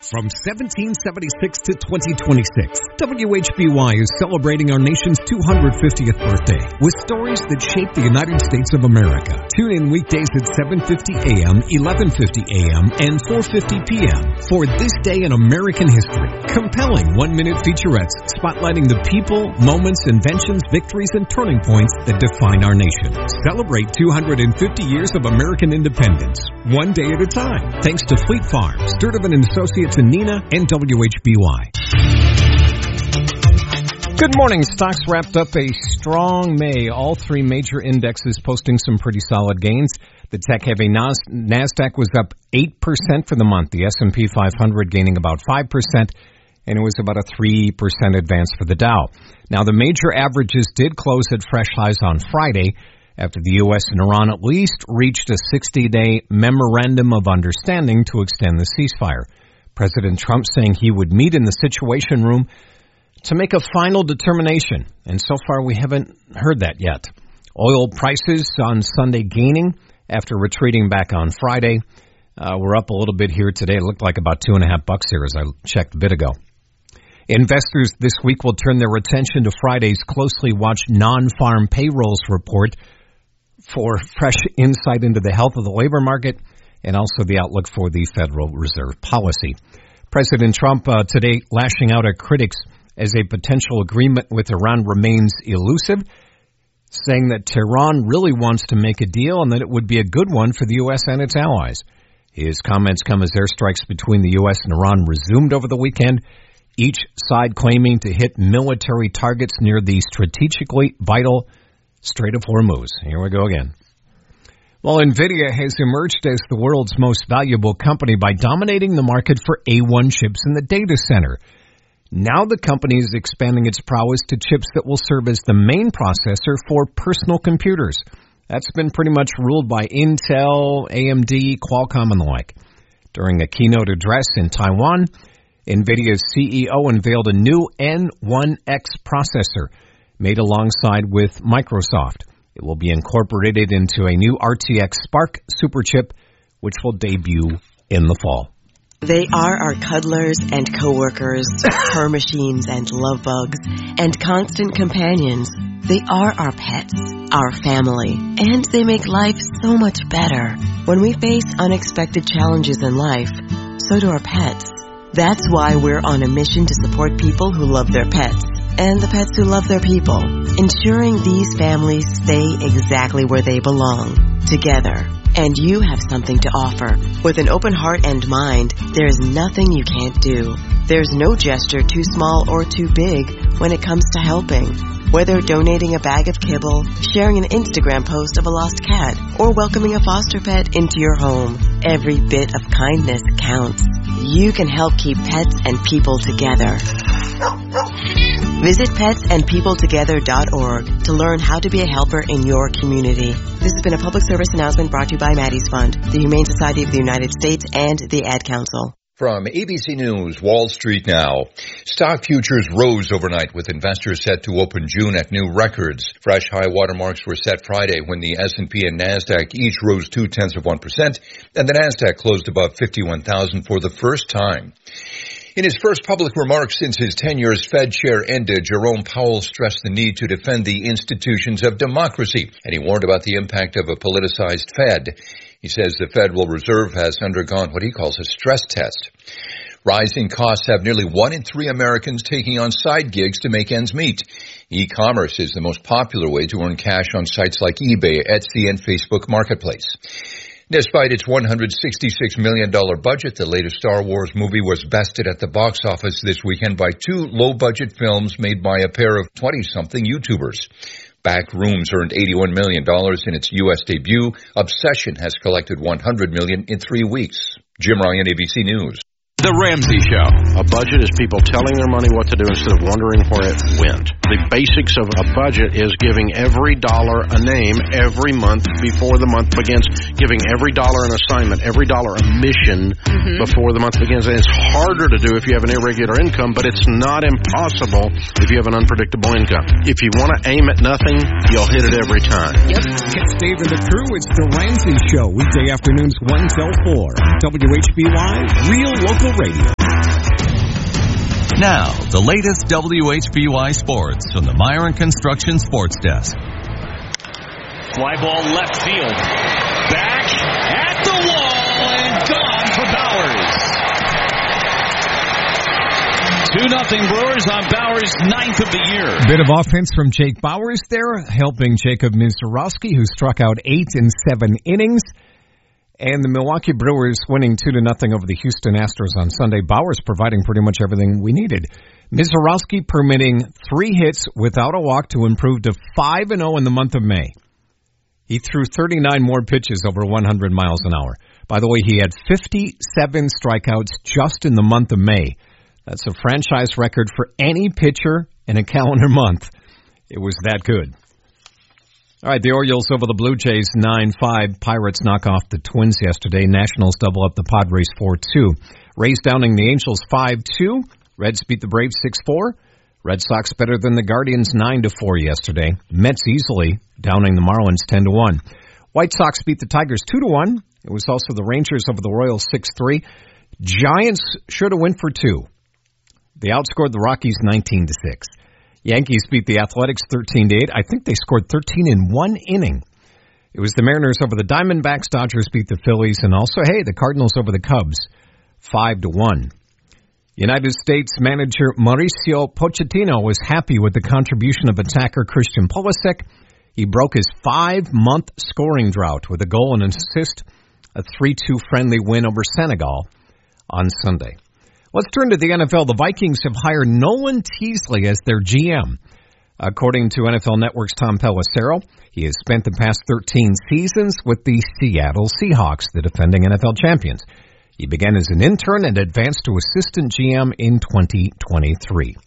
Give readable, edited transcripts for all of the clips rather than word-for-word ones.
From 1776 to 2026, WHBY is celebrating our nation's 250th birthday with stories that shape the United States of America. Tune in weekdays at 7:50 a.m., 11:50 a.m., and 4:50 p.m. for This Day in American History. Compelling one-minute featurettes spotlighting the people, moments, inventions, victories, and turning points that define our nation. Celebrate 250 years of American independence, one day at a time. Thanks to Fleet Farm, Sturtevant & Associates in Neenah, and WHBY. Good morning. Stocks wrapped up a strong May. All three major indexes posting some pretty solid gains. The tech-heavy NASDAQ was up 8% for the month. The S&P 500 gaining about 5%, and it was about a 3% advance for the Dow. Now, the major averages did close at fresh highs on Friday after the U.S. and Iran at least reached a 60-day memorandum of understanding to extend the ceasefire. President Trump saying he would meet in the Situation Room to make a final determination, and so far we haven't heard that yet. Oil prices on Sunday gaining after retreating back on Friday. We're up a little bit here today. It looked like about $2.50 here as I checked a bit ago. Investors this week will turn their attention to Friday's closely watched non-farm payrolls report for fresh insight into the health of the labor market and also the outlook for the Federal Reserve policy. President Trump today lashing out at critics as a potential agreement with Iran remains elusive, saying that Tehran really wants to make a deal and that it would be a good one for the U.S. and its allies. His comments come as airstrikes between the U.S. and Iran resumed over the weekend, each side claiming to hit military targets near the strategically vital Strait of Hormuz. Here we go again. Well, NVIDIA has emerged as the world's most valuable company by dominating the market for A1 chips in the data center. Now the company is expanding its prowess to chips that will serve as the main processor for personal computers. That's been pretty much ruled by Intel, AMD, Qualcomm, and the like. During a keynote address in Taiwan, NVIDIA's CEO unveiled a new N1X processor made alongside with Microsoft. It will be incorporated into a new RTX Spark superchip, which will debut in the fall. They are our cuddlers and coworkers, purr machines and love bugs, and constant companions. They are our pets, our family, and they make life so much better. When we face unexpected challenges in life, so do our pets. That's why we're on a mission to support people who love their pets and the pets who love their people, ensuring these families stay exactly where they belong, together. And you have something to offer. With an open heart and mind, there's nothing you can't do. There's no gesture too small or too big when it comes to helping. Whether donating a bag of kibble, sharing an Instagram post of a lost cat, or welcoming a foster pet into your home, every bit of kindness counts. You can help keep pets and people together. Visit petsandpeopletogether.org to learn how to be a helper in your community. This has been a public service announcement brought to you by Maddie's Fund, the Humane Society of the United States, and the Ad Council. From ABC News, Wall Street now. Stock futures rose overnight with investors set to open June at new records. Fresh high watermarks were set Friday when the S&P and NASDAQ each rose 0.2%, and the NASDAQ closed above 51,000 for the first time. In his first public remarks since his tenure as Fed chair ended, Jerome Powell stressed the need to defend the institutions of democracy, and he warned about the impact of a politicized Fed. He says the Federal Reserve has undergone what he calls a stress test. Rising costs have nearly 1 in 3 Americans taking on side gigs to make ends meet. E-commerce is the most popular way to earn cash on sites like eBay, Etsy, and Facebook Marketplace. Despite its $166 million budget, the latest Star Wars movie was bested at the box office this weekend by 2 low-budget films made by a pair of 20-something YouTubers. Backrooms earned $81 million in its U.S. debut. Obsession has collected $100 million in 3 weeks. Jim Ryan, ABC News. The Ramsey Show. A budget is people telling their money what to do instead of wondering where it went. The basics of a budget is giving every dollar a name every month before the month begins, giving every dollar an assignment, every dollar a mission before the month begins. And it's harder to do if you have an irregular income, but it's not impossible if you have an unpredictable income. If you want to aim at nothing, you'll hit it every time. Yep. Catch Dave and the crew. It's The Ramsey Show, weekday afternoons 1 till 4. WHBY, Real Local Radio. Now, the latest WHBY sports from the Myron Construction Sports Desk. Fly ball left field. Back at the wall and gone for Bowers. 2-0 Brewers on Bowers' 9th of the year. Bit of offense from Jake Bowers there, helping Jacob Misiorowski, who struck out 8 in 7 innings. And the Milwaukee Brewers winning 2-0 over the Houston Astros on Sunday. Bowers providing pretty much everything we needed. Misiorowski permitting 3 hits without a walk to improve to 5-0 in the month of May. He threw 39 more pitches over 100 miles an hour. By the way, he had 57 strikeouts just in the month of May. That's a franchise record for any pitcher in a calendar month. It was that good. All right, the Orioles over the Blue Jays 9-5. Pirates knock off the Twins yesterday. Nationals double up the Padres 4-2. Rays downing the Angels 5-2. Reds beat the Braves 6-4. Red Sox better than the Guardians 9-4 yesterday. Mets easily downing the Marlins 10-1. White Sox beat the Tigers 2-1. It was also the Rangers over the Royals 6-3. Giants should have went for 2. They outscored the Rockies 19-6. Yankees beat the Athletics 13-8. I think they scored 13 in 1 inning. It was the Mariners over the Diamondbacks. Dodgers beat the Phillies. And also, the Cardinals over the Cubs 5-1. United States manager Mauricio Pochettino was happy with the contribution of attacker Christian Pulisic. He broke his 5-month scoring drought with a goal and an assist, a 3-2 friendly win over Senegal on Sunday. Let's turn to the NFL. The Vikings have hired Nolan Teasley as their GM. According to NFL Network's Tom Pelissero, he has spent the past 13 seasons with the Seattle Seahawks, the defending NFL champions. He began as an intern and advanced to assistant GM in 2023.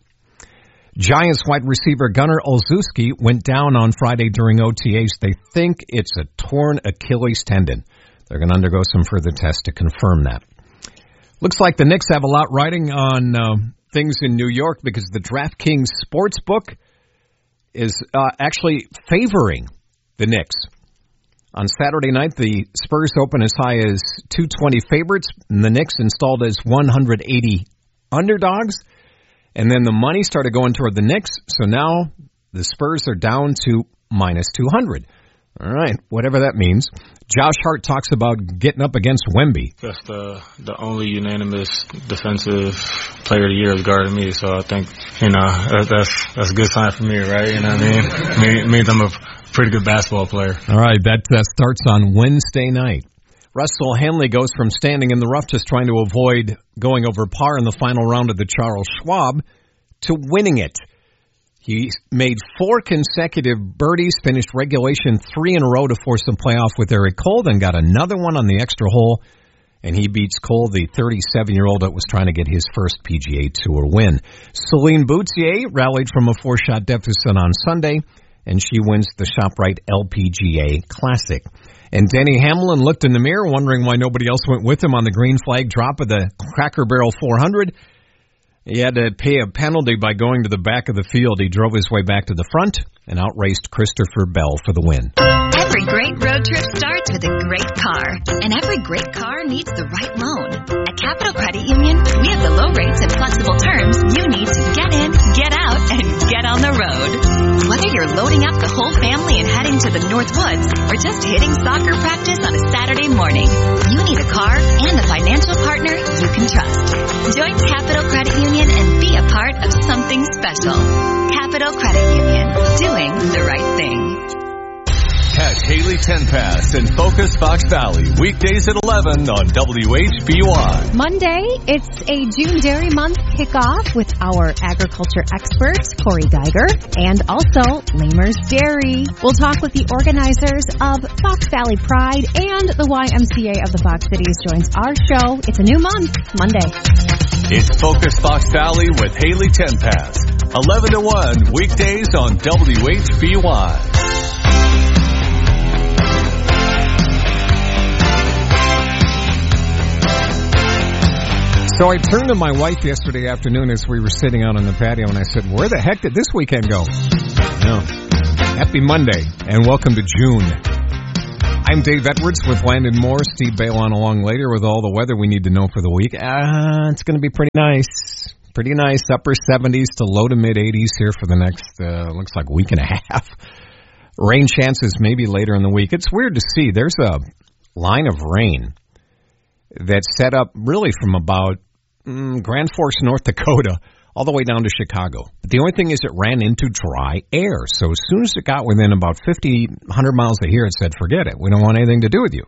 Giants wide receiver Gunnar Olszewski went down on Friday during OTAs. They think it's a torn Achilles tendon. They're going to undergo some further tests to confirm that. Looks like the Knicks have a lot riding on things in New York because the DraftKings Sportsbook is actually favoring the Knicks. On Saturday night, the Spurs open as high as 220 favorites, and the Knicks installed as 180 underdogs. And then the money started going toward the Knicks, so now the Spurs are down to minus 200. All right, whatever that means. Josh Hart talks about getting up against Wemby. That's the only unanimous defensive player of the year is guarding me, so I think, that's a good sign for me, right? You know what I mean? It means I'm a pretty good basketball player. All right, that starts on Wednesday night. Russell Henley goes from standing in the rough, just trying to avoid going over par in the final round of the Charles Schwab, to winning it. He made 4 consecutive birdies, finished regulation 3 in a row to force the playoff with Eric Cole, then got another one on the extra hole, and he beats Cole, the 37-year-old that was trying to get his first PGA Tour win. Celine Boutier rallied from a 4-shot deficit on Sunday, and she wins the ShopRite LPGA Classic. And Denny Hamlin looked in the mirror, wondering why nobody else went with him on the green flag drop of the Cracker Barrel 400. He had to pay a penalty by going to the back of the field. He drove his way back to the front and outraced Christopher Bell for the win. Every great road trip starts with a great car, and every great car needs the right loan. At Capital Credit Union, we have the low rates and flexible terms you need to get in, get out, and get on the road. Whether you're loading up the whole family and heading to the North Woods, or just hitting soccer practice on a Saturday morning, you need a car and a financial partner you can trust. Join Capital Credit Union and be a part of something special. Capital Credit Union, doing the right thing. Catch Haley Tenpass and Focus Fox Valley weekdays at 11 on WHBY. Monday, it's a June Dairy Month kickoff with our agriculture expert, Corey Geiger, and also Lamers Dairy. We'll talk with the organizers of Fox Valley Pride, and the YMCA of the Fox Cities joins our show. It's a new month, Monday. It's Focus Fox Valley with Haley Tenpass, 11 to 1 weekdays on WHBY. So I turned to my wife yesterday afternoon as we were sitting out on the patio, and I said, where the heck did this weekend go? No. Happy Monday, and welcome to June. I'm Dave Edwards with Landon Moore. Steve Bailon along later with all the weather we need to know for the week. It's going to be pretty nice. Pretty nice, upper 70s to low to mid 80s here for the next, looks like week and a half. Rain chances maybe later in the week. It's weird to see. There's a line of rain that's set up really from about Grand Forks, North Dakota, all the way down to Chicago. But the only thing is it ran into dry air. So as soon as it got within about 50, 100 miles of here, it said, forget it. We don't want anything to do with you.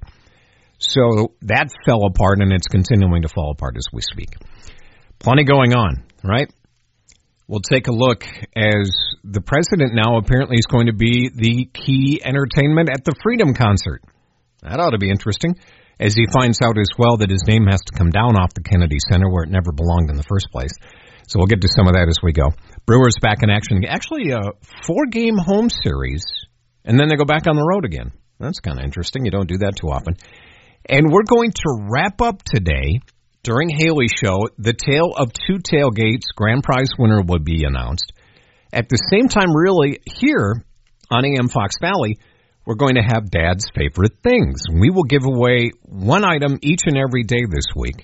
So that fell apart, and it's continuing to fall apart as we speak. Plenty going on, right? We'll take a look as the president now apparently is going to be the key entertainment at the Freedom Concert. That ought to be interesting, as he finds out as well that his name has to come down off the Kennedy Center where it never belonged in the first place. So we'll get to some of that as we go. Brewers back in action. Actually, a 4-game home series, and then they go back on the road again. That's kind of interesting. You don't do that too often. And we're going to wrap up today, during Haley's show, the tale of 2 tailgates. Grand prize winner will be announced. At the same time, really, here on AM Fox Valley, we're going to have Dad's favorite things. We will give away one item each and every day this week.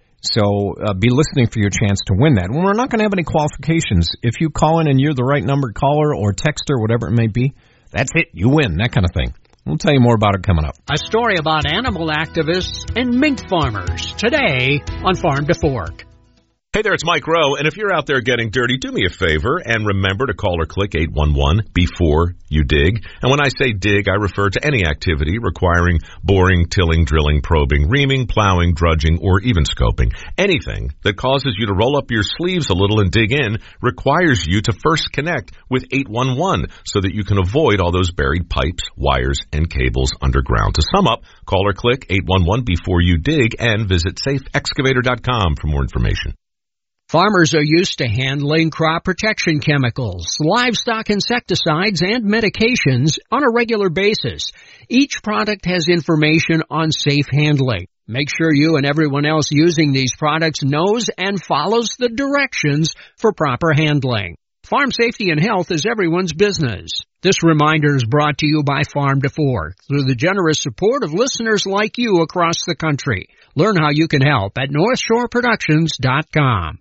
So be listening for your chance to win that. And we're not going to have any qualifications. If you call in and you're the right number caller or texter, whatever it may be, that's it. You win, that kind of thing. We'll tell you more about it coming up. A story about animal activists and mink farmers today on Farm to Fork. Hey there, it's Mike Rowe, and if you're out there getting dirty, do me a favor and remember to call or click 811 before you dig. And when I say dig, I refer to any activity requiring boring, tilling, drilling, probing, reaming, plowing, drudging, or even scoping. Anything that causes you to roll up your sleeves a little and dig in requires you to first connect with 811 so that you can avoid all those buried pipes, wires, and cables underground. To sum up, call or click 811 before you dig and visit safeexcavator.com for more information. Farmers are used to handling crop protection chemicals, livestock insecticides, and medications on a regular basis. Each product has information on safe handling. Make sure you and everyone else using these products knows and follows the directions for proper handling. Farm safety and health is everyone's business. This reminder is brought to you by Farm to Fork through the generous support of listeners like you across the country. Learn how you can help at NorthshoreProductions.com.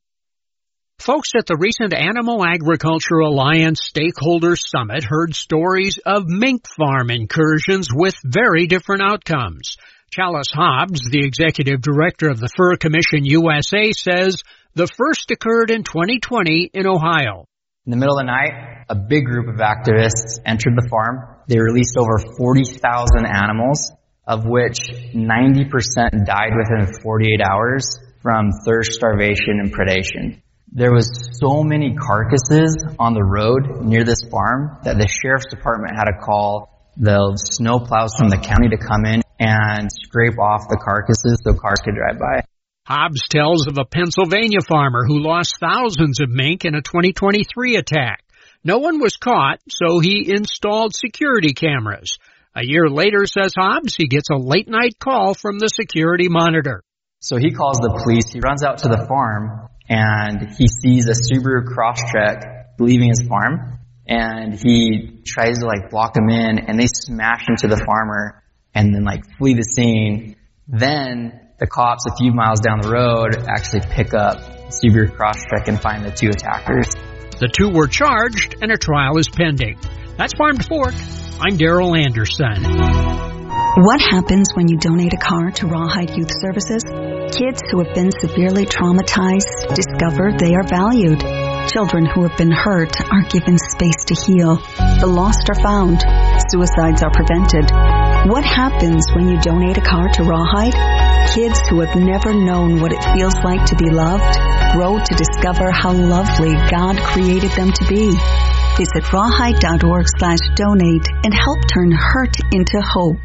Folks at the recent Animal Agriculture Alliance Stakeholder Summit heard stories of mink farm incursions with very different outcomes. Chalice Hobbs, the executive director of the Fur Commission USA, says the first occurred in 2020 in Ohio. In the middle of the night, a big group of activists entered the farm. They released over 40,000 animals, of which 90% died within 48 hours from thirst, starvation, and predation. There was so many carcasses on the road near this farm that the sheriff's department had to call the snow plows from the county to come in and scrape off the carcasses so cars could drive by. Hobbs tells of a Pennsylvania farmer who lost thousands of mink in a 2023 attack. No one was caught, so he installed security cameras. A year later, says Hobbs, he gets a late-night call from the security monitor. So he calls the police. He runs out to the farm, and he sees a Subaru Crosstrek leaving his farm, and he tries to block him in, and they smash into the farmer and then flee the scene. Then the cops a few miles down the road actually pick up Subaru Crosstrek and find the 2 attackers. The 2 were charged and a trial is pending. That's Farm to Fork. I'm Daryl Anderson. What happens when you donate a car to Rawhide Youth Services? Kids who have been severely traumatized discover they are valued. Children who have been hurt are given space to heal. The lost are found. Suicides are prevented. What happens when you donate a car to Rawhide? Kids who have never known what it feels like to be loved grow to discover how lovely God created them to be. Visit rawhide.org/donate and help turn hurt into hope.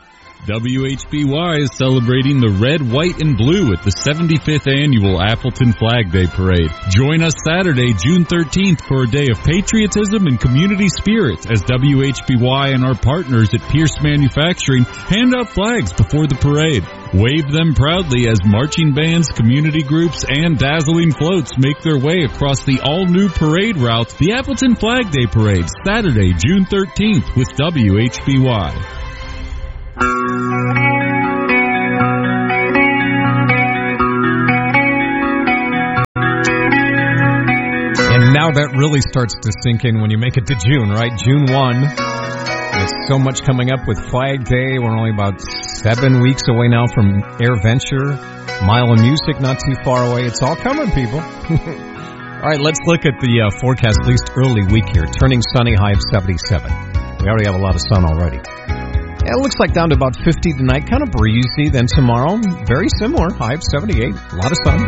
WHBY is celebrating the red, white, and blue at the 75th Annual Appleton Flag Day Parade. Join us Saturday, June 13th for a day of patriotism and community spirit as WHBY and our partners at Pierce Manufacturing hand out flags before the parade. Wave them proudly as marching bands, community groups, and dazzling floats make their way across the all-new parade route, the Appleton Flag Day Parade, Saturday, June 13th with WHBY. Now that really starts to sink in when you make it to June, right? June 1. There's so much coming up with Flag Day. We're only about 7 weeks away now from AirVenture. Mile of Music not too far away. It's all coming, people. All right, let's look at the forecast, at least early week here. Turning sunny, high of 77. We already have a lot of sun already. It looks like down to about 50 tonight, kind of breezy. Then tomorrow, very similar, high of 78, a lot of sun.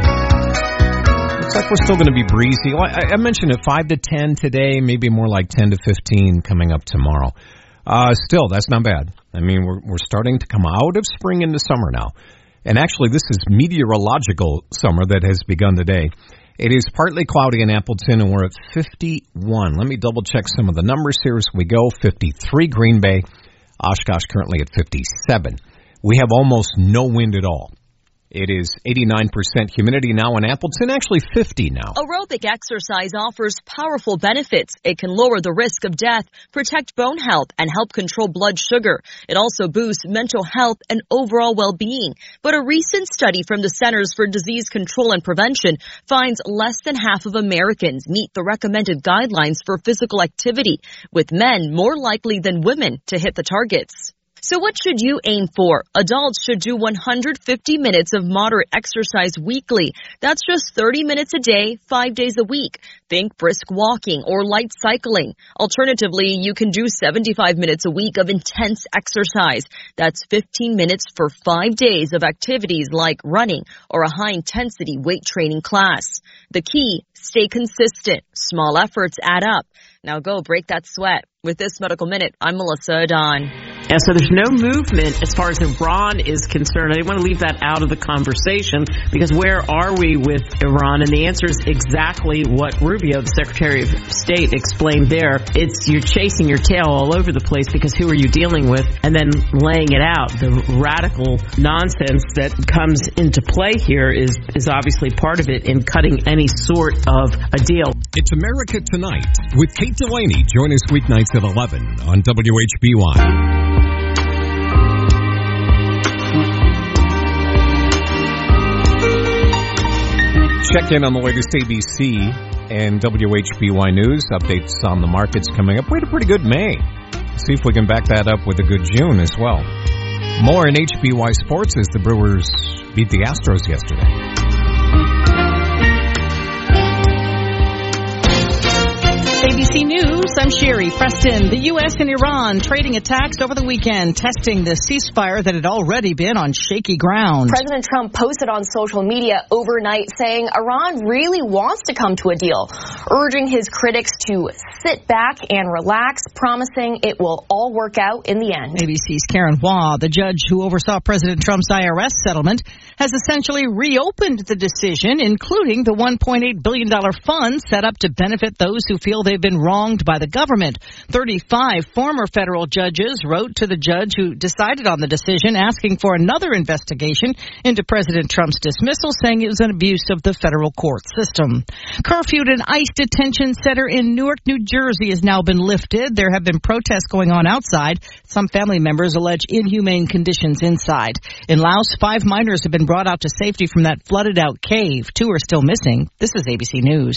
Looks like we're still going to be breezy. Well, I mentioned it, 5 to 10 today, maybe more like 10 to 15 coming up tomorrow. Still, that's not bad. I mean, we're starting to come out of spring into summer now. And actually, this is meteorological summer that has begun today. It is partly cloudy in Appleton, and we're at 51. Let me double-check some of the numbers here as we go. 53 Green Bay. Oshkosh currently at 57. We have almost no wind at all. It is 89% humidity now in Appleton, actually 50 now. Aerobic exercise offers powerful benefits. It can lower the risk of death, protect bone health, and help control blood sugar. It also boosts mental health and overall well-being. But a recent study from the Centers for Disease Control and Prevention finds less than half of Americans meet the recommended guidelines for physical activity, with men more likely than women to hit the targets. So what should you aim for? Adults should do 150 minutes of moderate exercise weekly. That's just 30 minutes a day, 5 days a week. Think brisk walking or light cycling. Alternatively, you can do 75 minutes a week of intense exercise. That's 15 minutes for 5 days of activities like running or a high-intensity weight training class. The key, stay consistent. Small efforts add up. Now go break that sweat. With this Medical Minute, I'm Melissa Adon. And so there's no movement as far as Iran is concerned. I didn't want to leave that out of the conversation because where are we with Iran? And the answer is exactly what Rubio, the Secretary of State, explained there. It's you're chasing your tail all over the place because who are you dealing with? And then laying it out. The radical nonsense that comes into play here is obviously part of it in cutting any sort of a deal. It's America Tonight with Kate Delaney. Join us weeknights at 11 on WHBY. Check in on the latest ABC and WHBY news. Updates on the markets coming up. We had a pretty good May. See if we can back that up with a good June as well. More in HBY Sports as the Brewers beat the Astros yesterday. ABC News, I'm Sherry Preston. The U.S. and Iran trading attacks over the weekend, testing the ceasefire that had already been on shaky ground. President Trump posted on social media overnight saying Iran really wants to come to a deal, urging his critics to sit back and relax, promising it will all work out in the end. ABC's Karen Waugh, the judge who oversaw President Trump's IRS settlement, has essentially reopened the decision, including the $1.8 billion fund set up to benefit those who feel they've been wronged by the government. 35 former federal judges wrote to the judge who decided on the decision, asking for another investigation into President Trump's dismissal, saying it was an abuse of the federal court system. Curfew at an ICE detention center in Newark, New Jersey has now been lifted. There have been protests going on outside. Some family members allege inhumane conditions inside. In Laos, 5 miners have been brought out to safety from that flooded-out cave. 2 are still missing. This is ABC News.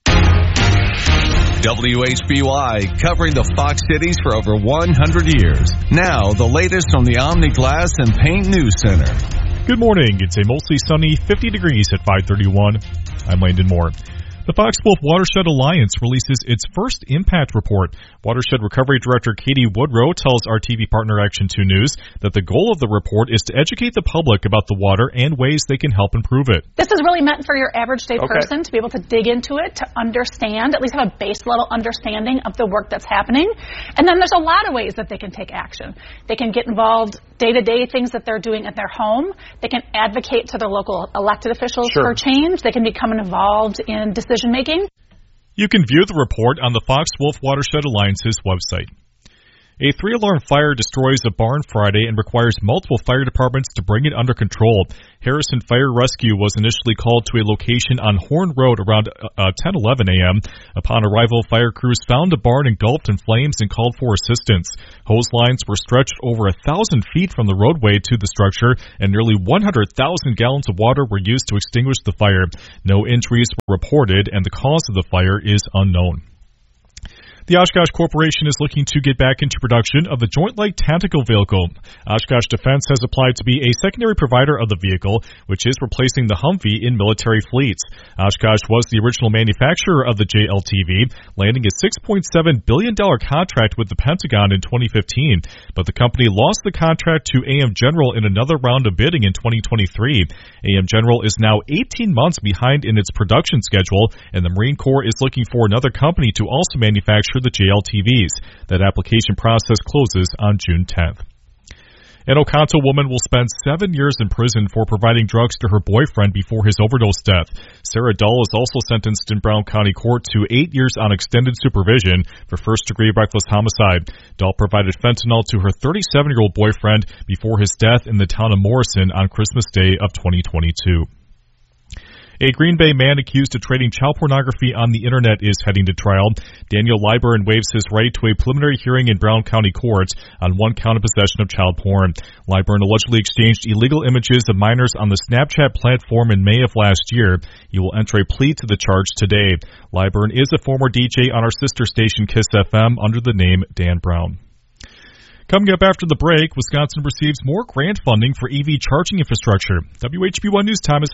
WHBY, covering the Fox Cities for over 100 years. Now, the latest from the Omni Glass and Paint News Center. Good morning. It's a mostly sunny 50 degrees at 5:31. I'm Landon Moore. The Fox Wolf Watershed Alliance releases its first impact report. Watershed Recovery Director Katie Woodrow tells our TV partner Action 2 News that the goal of the report is to educate the public about the water and ways they can help improve it. This is really meant for your average day person to be able to dig into it, to understand, at least have a base level understanding of the work that's happening. And then there's a lot of ways that they can take action. They can get involved day-to-day things that they're doing at their home. They can advocate to their local elected officials for change. They can become involved in decision-making. You can view the report on the Fox Wolf Watershed Alliance's website. A 3-alarm fire destroys a barn Friday and requires multiple fire departments to bring it under control. Harrison Fire Rescue was initially called to a location on Horn Road around 10:11 a.m. Upon arrival, fire crews found the barn engulfed in flames and called for assistance. Hose lines were stretched over 1,000 feet from the roadway to the structure, and nearly 100,000 gallons of water were used to extinguish the fire. No injuries were reported, and the cause of the fire is unknown. The Oshkosh Corporation is looking to get back into production of the Joint Light Tactical Vehicle. Oshkosh Defense has applied to be a secondary provider of the vehicle, which is replacing the Humvee in military fleets. Oshkosh was the original manufacturer of the JLTV, landing a $6.7 billion contract with the Pentagon in 2015. But the company lost the contract to AM General in another round of bidding in 2023. AM General is now 18 months behind in its production schedule, and the Marine Corps is looking for another company to also manufacture the JLTVs. That application process closes on June 10th. An Oconto woman will spend 7 years in prison for providing drugs to her boyfriend before his overdose death. Sarah Dull is also sentenced in Brown County Court to 8 years on extended supervision for first-degree reckless homicide. Dull provided fentanyl to her 37-year-old boyfriend before his death in the town of Morrison on Christmas Day of 2022. A Green Bay man accused of trading child pornography on the internet is heading to trial. Daniel Liburn waives his right to a preliminary hearing in Brown County Court on one count of possession of child porn. Liburn allegedly exchanged illegal images of minors on the Snapchat platform in May of last year. He will enter a plea to the charge today. Liburn is a former DJ on our sister station Kiss FM under the name Dan Brown. Coming up after the break, Wisconsin receives more grant funding for EV charging infrastructure. WHB1 News time is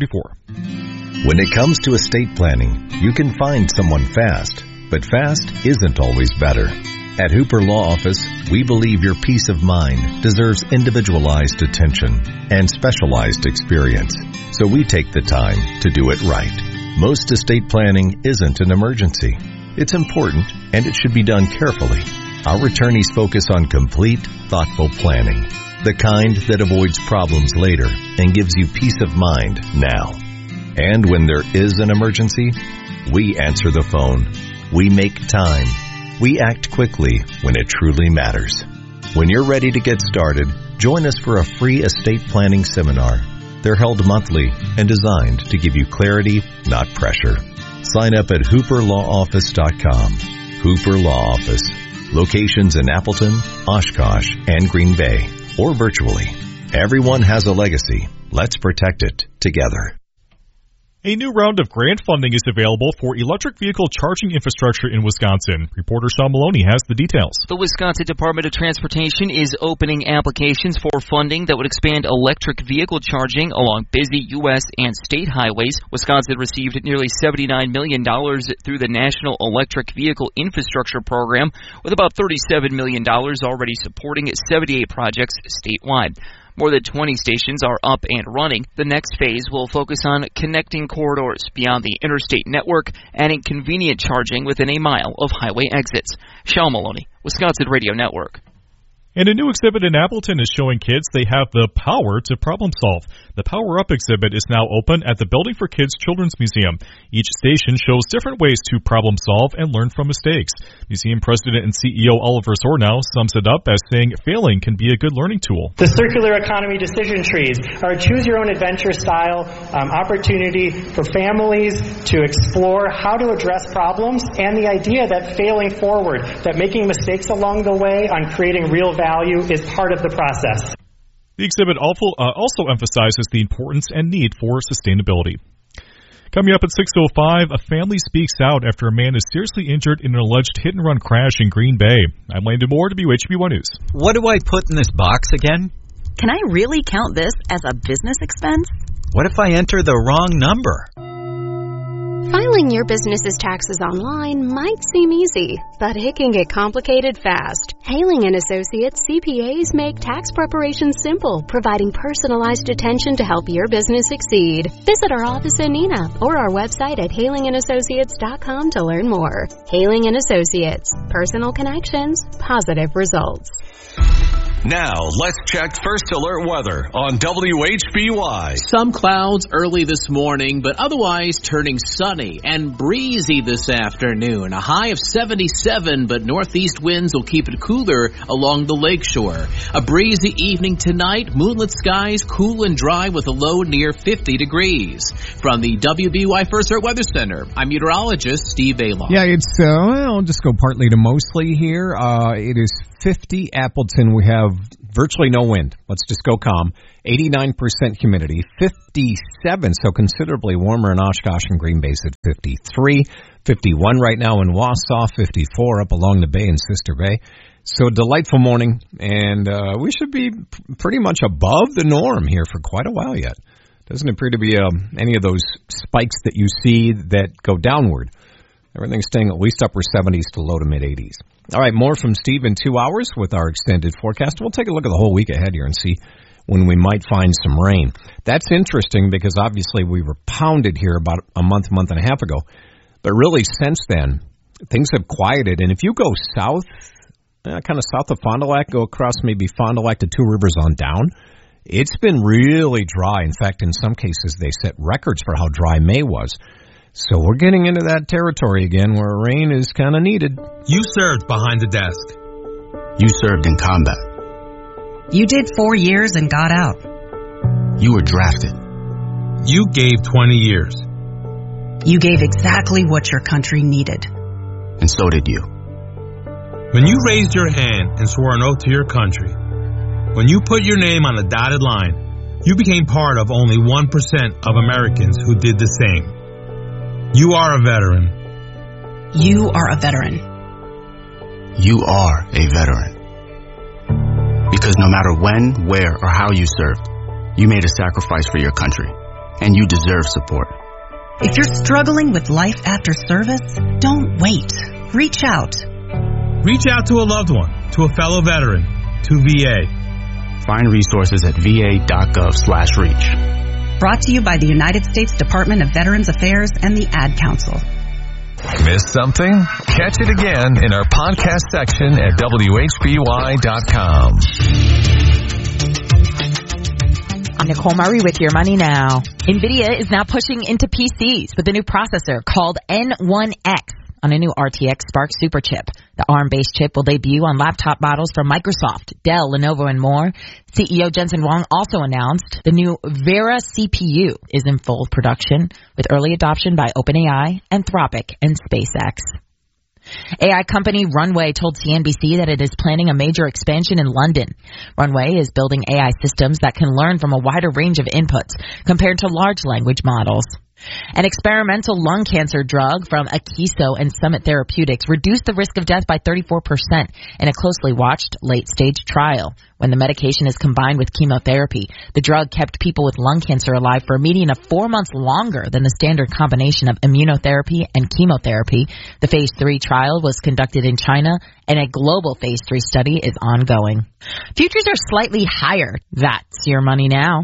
5:34. When it comes to estate planning, you can find someone fast, but fast isn't always better. At Hooper Law Office, we believe your peace of mind deserves individualized attention and specialized experience, so we take the time to do it right. Most estate planning isn't an emergency. It's important, and it should be done carefully. Our attorneys focus on complete, thoughtful planning, the kind that avoids problems later and gives you peace of mind now. And when there is an emergency, we answer the phone. We make time. We act quickly when it truly matters. When you're ready to get started, join us for a free estate planning seminar. They're held monthly and designed to give you clarity, not pressure. Sign up at HooperLawOffice.com. Hooper Law Office. Locations in Appleton, Oshkosh, and Green Bay, or virtually. Everyone has a legacy. Let's protect it together. A new round of grant funding is available for electric vehicle charging infrastructure in Wisconsin. Reporter Sean Maloney has the details. The Wisconsin Department of Transportation is opening applications for funding that would expand electric vehicle charging along busy U.S. and state highways. Wisconsin received nearly $79 million through the National Electric Vehicle Infrastructure Program, with about $37 million already supporting 78 projects statewide. More than 20 stations are up and running. The next phase will focus on connecting corridors beyond the interstate network, adding convenient charging within a mile of highway exits. Sean Maloney, Wisconsin Radio Network. And a new exhibit in Appleton is showing kids they have the power to problem solve. The Power Up exhibit is now open at the Building for Kids Children's Museum. Each station shows different ways to problem solve and learn from mistakes. Museum President and CEO Oliver Zornow sums it up as saying failing can be a good learning tool. The circular economy decision trees are a choose-your-own-adventure style opportunity for families to explore how to address problems, and the idea that failing forward, that making mistakes along the way on creating real value is part of the process. The exhibit also emphasizes the importance and need for sustainability. Coming up at 6:05, a family speaks out after a man is seriously injured in an alleged hit-and-run crash in Green Bay. I'm Landon Moore, WHB1 News. What do I put in this box again? Can I really count this as a business expense? What if I enter the wrong number? Filing your business's taxes online might seem easy, but it can get complicated fast. Haling & Associates CPAs make tax preparation simple, providing personalized attention to help your business succeed. Visit our office in Neenah or our website at halingandassociates.com to learn more. Haling & Associates. Personal connections, positive results. Now, let's check First Alert weather on WHBY. Some clouds early this morning, but otherwise turning sunny and breezy this afternoon. A high of 77, but northeast winds will keep it cooler along the lakeshore. A breezy evening tonight, moonlit skies, cool and dry with a low near 50 degrees. From the WBY First Alert Weather Center, I'm meteorologist Steve Vela. Yeah, it's, I'll just go partly to mostly here. It is 50 Appleton. We have virtually no wind. Let's just go calm. 89% humidity. 57, so considerably warmer in Oshkosh and Green Bay's at 53. 51 right now in Wausau. 54 up along the bay in Sister Bay. So a delightful morning, and we should be pretty much above the norm here for quite a while yet. Doesn't appear to be any of those spikes that you see that go downward. Everything's staying at least upper 70s to low to mid 80s. All right, more from Steve in 2 hours with our extended forecast. We'll take a look at the whole week ahead here and see when we might find some rain. That's interesting because obviously we were pounded here about a month and a half ago. But really since then, things have quieted. And if you go south, kind of south of Fond du Lac, go across maybe Fond du Lac to Two Rivers on down, it's been really dry. In fact, in some cases, they set records for how dry May was. So we're getting into that territory again where rain is kind of needed. You served behind the desk. You served in combat. You did 4 years and got out. You were drafted. You gave 20 years. You gave exactly what your country needed. And so did you. When you raised your hand and swore an oath to your country, when you put your name on a dotted line, you became part of only 1% of Americans who did the same. You are a veteran. You are a veteran. You are a veteran. Because no matter when, where, or how you served, you made a sacrifice for your country, and you deserve support. If you're struggling with life after service, don't wait. Reach out. Reach out to a loved one, to a fellow veteran, to VA. Find resources at va.gov/reach. Brought to you by the United States Department of Veterans Affairs and the Ad Council. Missed something? Catch it again in our podcast section at WHBY.com. I'm Nicole Murray with Your Money Now. NVIDIA is now pushing into PCs with a new processor called N1X on a new RTX Spark Super Chip. The ARM-based chip will debut on laptop models from Microsoft, Dell, Lenovo, and more. CEO Jensen Huang also announced the new Vera CPU is in full production with early adoption by OpenAI, Anthropic, and SpaceX. AI company Runway told CNBC that it is planning a major expansion in London. Runway is building AI systems that can learn from a wider range of inputs compared to large language models. An experimental lung cancer drug from Akeso and Summit Therapeutics reduced the risk of death by 34% in a closely watched late-stage trial. When the medication is combined with chemotherapy, the drug kept people with lung cancer alive for a median of 4 months longer than the standard combination of immunotherapy and chemotherapy. The Phase 3 trial was conducted in China, and a global Phase 3 study is ongoing. Futures are slightly higher. That's Your Money Now.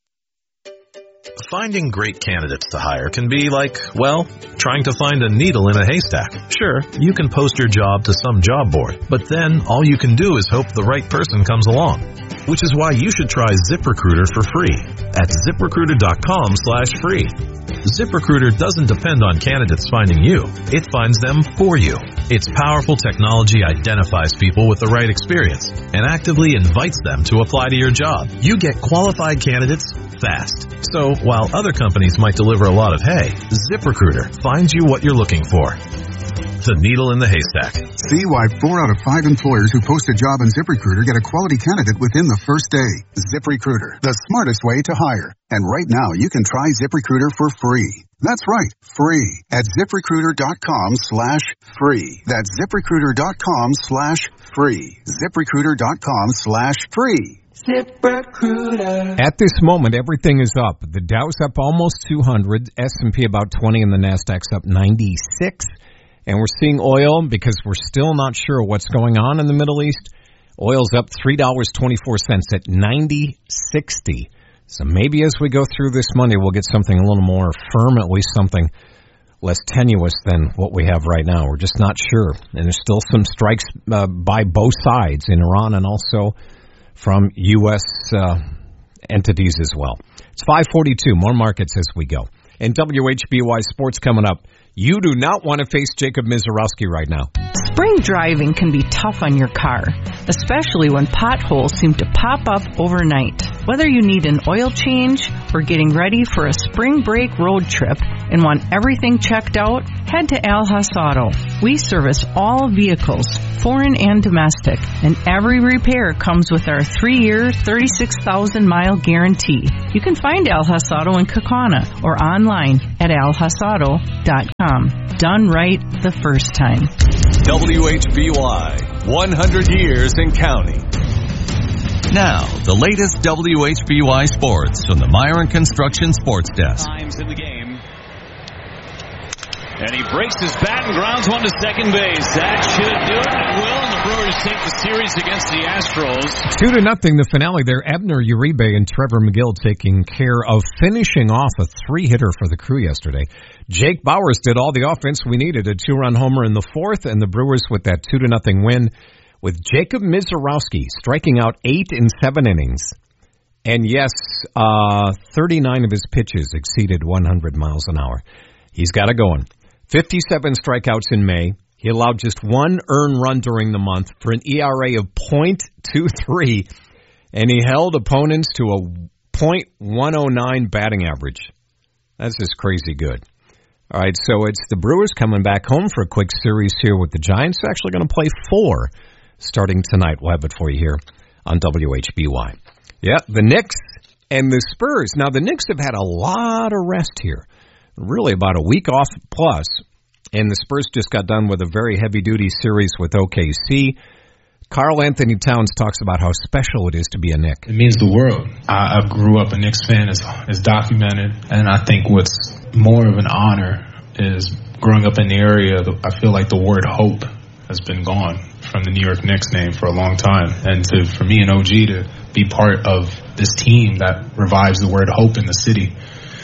Finding great candidates to hire can be like, well, trying to find a needle in a haystack. Sure, you can post your job to some job board, but then all you can do is hope the right person comes along. Which is why you should try ZipRecruiter for free at ZipRecruiter.com/free. ZipRecruiter doesn't depend on candidates finding you. It finds them for you. Its powerful technology identifies people with the right experience and actively invites them to apply to your job. You get qualified candidates fast. So while other companies might deliver a lot of hay, ZipRecruiter finds you what you're looking for. The needle in the haystack. See why 4 out of 5 employers who post a job on ZipRecruiter get a quality candidate within the first day. ZipRecruiter, the smartest way to hire. And right now, you can try ZipRecruiter for free. That's right, free at ZipRecruiter.com/free. That's ZipRecruiter.com/free. ZipRecruiter.com/free. ZipRecruiter. At this moment, everything is up. The Dow's up almost 200, S&P about 20, and the Nasdaq's up 96. And we're seeing oil, because we're still not sure what's going on in the Middle East. Oil's up $3.24 at $90.60. So maybe as we go through this Monday, we'll get something a little more firm, at least something less tenuous than what we have right now. We're just not sure. And there's still some strikes by both sides in Iran and also from U.S. Entities as well. It's 5:42. More markets as we go. And WHBY Sports coming up. You do not want to face Jacob Mizorowski right now. Spring driving can be tough on your car, especially when potholes seem to pop up overnight. Whether you need an oil change or getting ready for a spring break road trip and want everything checked out, head to Al Haas Auto. We service all vehicles, foreign and domestic, and every repair comes with our 3-year, 36,000-mile guarantee. You can find Al Haas Auto in Kaukauna or online at alhaasauto.com. Done right the first time. WHBY, 100 years and counting. Now, the latest WHBY sports from the Myron Construction Sports Desk. Times in the game. And he breaks his bat and grounds one to second base. That should do it. It will. And the Brewers take the series against the Astros. 2-0, the finale there. Abner Uribe and Trevor McGill taking care of finishing off a 3-hitter for the Crew yesterday. Jake Bowers did all the offense we needed. A 2-run homer in the fourth, and the Brewers with that 2-0 win, with Jacob Mizorowski striking out 8 in 7 innings. And yes, 39 of his pitches exceeded 100 miles an hour. He's got it going. 57 strikeouts in May. He allowed just 1 earned run during the month for an ERA of .23, and he held opponents to a .109 batting average. That's just crazy good. All right, so it's the Brewers coming back home for a quick series here with the Giants. They're actually going to play 4 starting tonight. We'll have it for you here on WHBY. Yeah, the Knicks and the Spurs. Now, the Knicks have had a lot of rest here. Really about a week off plus, and the Spurs just got done with a very heavy-duty series with OKC. Karl Anthony Towns talks about how special it is to be a Knick. It means the world. I grew up a Knicks fan, as documented, and I think what's more of an honor is growing up in the area. I feel like the word hope has been gone from the New York Knicks name for a long time, and for me and OG to be part of this team that revives the word hope in the city.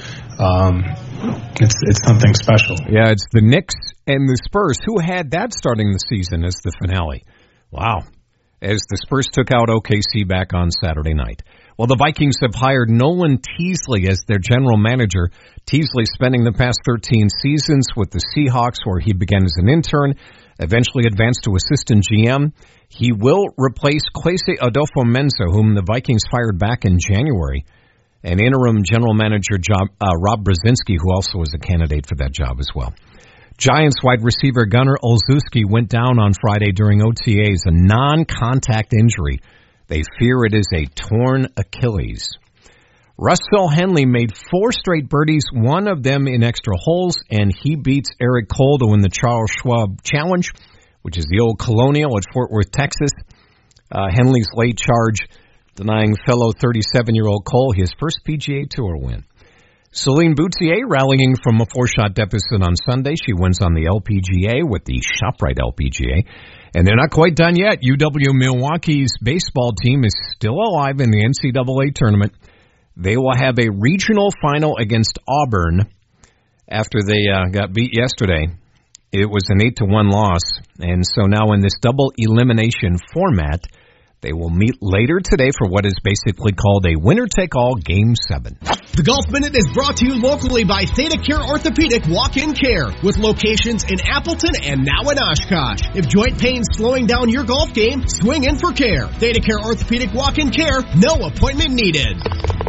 It's something special. Yeah, it's the Knicks and the Spurs. Who had that starting the season as the finale? Wow. As the Spurs took out OKC back on Saturday night. Well, the Vikings have hired Nolan Teasley as their general manager. Teasley spending the past 13 seasons with the Seahawks, where he began as an intern, eventually advanced to assistant GM. He will replace Kwesi Adolfo-Mensah, whom the Vikings fired back in January. And interim general manager Rob Brzezinski, who also was a candidate for that job as well. Giants wide receiver Gunnar Olszewski went down on Friday during OTAs, a non-contact injury. They fear it is a torn Achilles. Russell Henley made 4 straight birdies, one of them in extra holes, and he beats Eric Cole to win the Charles Schwab Challenge, which is the old Colonial at Fort Worth, Texas. Henley's late charge denying fellow 37-year-old Cole his first PGA Tour win. Celine Boutier rallying from a 4-shot deficit on Sunday. She wins on the LPGA with the ShopRite LPGA. And they're not quite done yet. UW-Milwaukee's baseball team is still alive in the NCAA tournament. They will have a regional final against Auburn after they got beat yesterday. It was an 8-1 loss. And so now in this double elimination format, they will meet later today for what is basically called a winner-take-all Game 7. The Golf Minute is brought to you locally by ThedaCare Orthopedic Walk-In Care, with locations in Appleton and now in Oshkosh. If joint pain's slowing down your golf game, swing in for care. ThedaCare Orthopedic Walk-In Care, no appointment needed.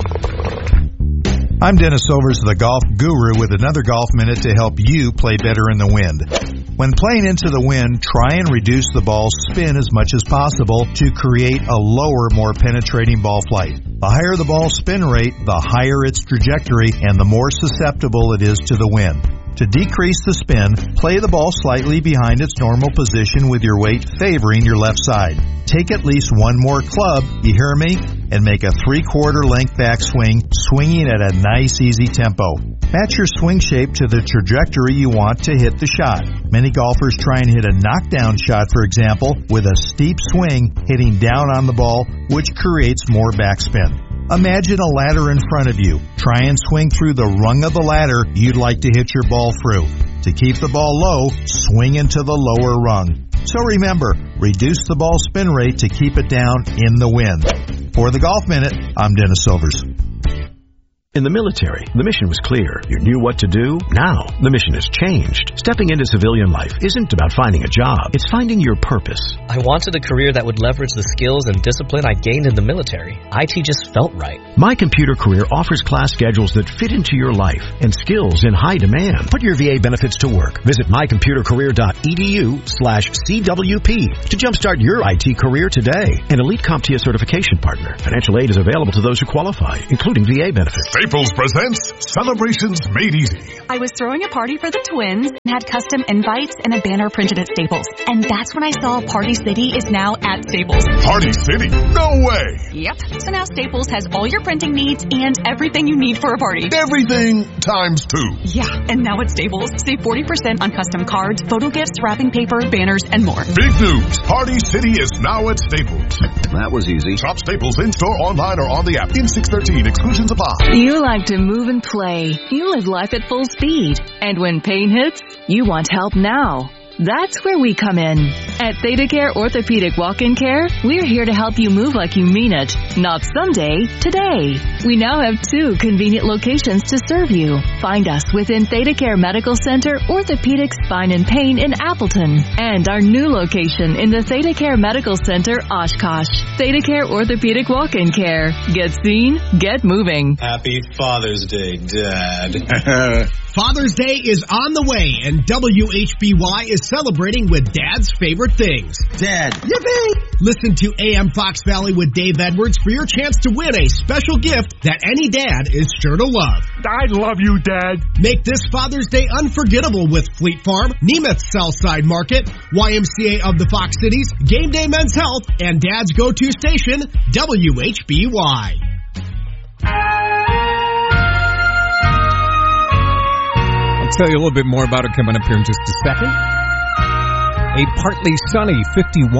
I'm Dennis Silvers, the Golf Guru, with another Golf Minute to help you play better in the wind. When playing into the wind, try and reduce the ball's spin as much as possible to create a lower, more penetrating ball flight. The higher the ball's spin rate, the higher its trajectory, and the more susceptible it is to the wind. To decrease the spin, play the ball slightly behind its normal position with your weight favoring your left side. Take at least one more club, you hear me? And make a 3/4 length backswing, swinging at a nice, easy tempo. Match your swing shape to the trajectory you want to hit the shot. Many golfers try and hit a knockdown shot, for example, with a steep swing hitting down on the ball, which creates more backspin. Imagine a ladder in front of you. Try and swing through the rung of the ladder you'd like to hit your ball through. To keep the ball low, swing into the lower rung. So remember, reduce the ball spin rate to keep it down in the wind. For the Golf Minute, I'm Dennis Silvers. In the military, the mission was clear. You knew what to do. Now, the mission has changed. Stepping into civilian life isn't about finding a job. It's finding your purpose. I wanted a career that would leverage the skills and discipline I gained in the military. IT just felt right. My Computer Career offers class schedules that fit into your life and skills in high demand. Put your VA benefits to work. Visit mycomputercareer.edu/CWP to jumpstart your IT career today. An elite CompTIA certification partner. Financial aid is available to those who qualify, including VA benefits. Staples presents Celebrations Made Easy. I was throwing a party for the twins and had custom invites and a banner printed at Staples. And that's when I saw Party City is now at Staples. Party City? No way! Yep. So now Staples has all your printing needs and everything you need for a party. Everything times 2. Yeah, and now at Staples, save 40% on custom cards, photo gifts, wrapping paper, banners, and more. Big news! Party City is now at Staples. That was easy. Shop Staples in-store, online, or on the app. In 613, exclusions apply. You like to move and play. You live life at full speed. And when pain hits, you want help now. That's where we come in. At ThedaCare Orthopedic Walk-In Care, we're here to help you move like you mean it. Not someday, today. We now have 2 convenient locations to serve you. Find us within ThedaCare Medical Center, Orthopedic Spine and Pain in Appleton. And our new location in the ThedaCare Medical Center, Oshkosh. ThedaCare Orthopedic Walk-In Care. Get seen, get moving. Happy Father's Day, Dad. Father's Day is on the way, and WHBY is celebrating with Dad's favorite things. Dad. Yippee! Listen to AM Fox Valley with Dave Edwards for your chance to win a special gift that any dad is sure to love. I love you, Dad. Make this Father's Day unforgettable with Fleet Farm, Nemeth Southside Market, YMCA of the Fox Cities, Game Day Men's Health, and Dad's go-to station, WHBY. Tell you a little bit more about it coming up here in just a second. A partly sunny 51.